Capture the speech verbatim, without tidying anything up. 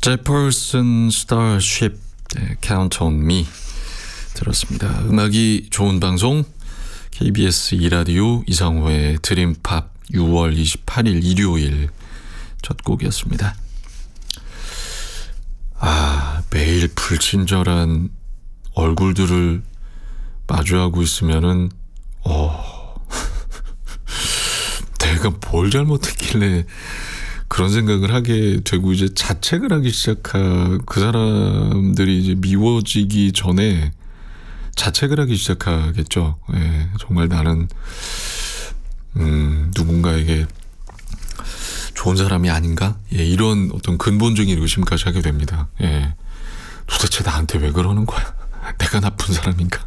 제퍼슨 스타쉽 네, Count on Me 들었습니다. 음악이 좋은 방송 케이비에스 이 라디오 이상호의 드림팝 유월 이십팔일 일요일 첫 곡이었습니다. 아, 매일 불친절한 얼굴들을 마주하고 있으면은 어 내가 뭘 잘못했길래 그런 생각을 하게 되고 이제 자책을 하기 시작한 그 사람들이 이제 미워지기 전에 자책을 하기 시작하겠죠. 예, 정말 나는 음, 누군가에게 좋은 사람이 아닌가? 예, 이런 어떤 근본적인 의심까지 하게 됩니다. 예, 도대체 나한테 왜 그러는 거야? 내가 나쁜 사람인가?